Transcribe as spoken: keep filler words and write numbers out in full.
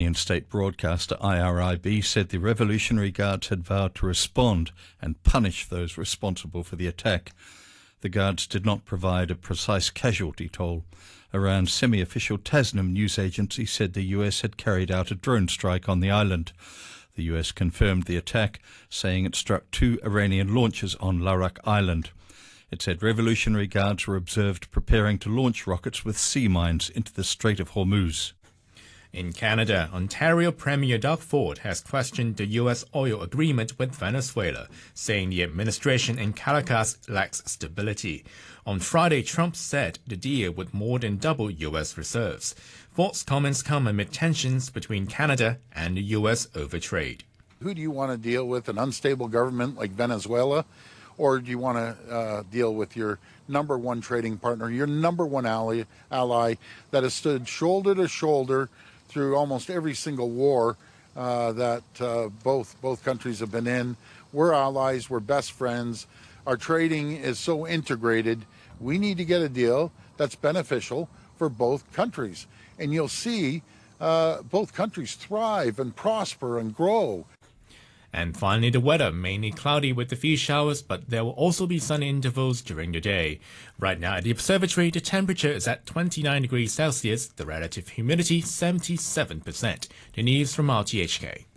Iranian state broadcaster I R I B said the Revolutionary Guards had vowed to respond and punish those responsible for the attack. The Guards did not provide a precise casualty toll. Iran's semi-official Tasnim news agency said the U S had carried out a drone strike on the island. The U S confirmed the attack, saying it struck two Iranian launches on Larak Island. It said Revolutionary Guards were observed preparing to launch rockets with sea mines into the Strait of Hormuz. In Canada, Ontario Premier Doug Ford has questioned the U S oil agreement with Venezuela, saying the administration in Caracas lacks stability. On Friday, Trump said the deal would more than double U S reserves. Ford's comments come amid tensions between Canada and the U S over trade. Who do you want to deal with, an unstable government like Venezuela? Or do you want to uh, deal with your number one trading partner, your number one ally, ally that has stood shoulder to shoulder through almost every single war uh, that uh, both both countries have been in? We're allies, we're best friends. Our trading is so integrated. We need to get a deal that's beneficial for both countries. And you'll see uh, both countries thrive and prosper and grow. And finally, the weather, mainly cloudy with a few showers, but there will also be sun intervals during the day. Right now at the observatory, the temperature is at twenty-nine degrees Celsius, the relative humidity seventy-seven percent. The news from R T H K.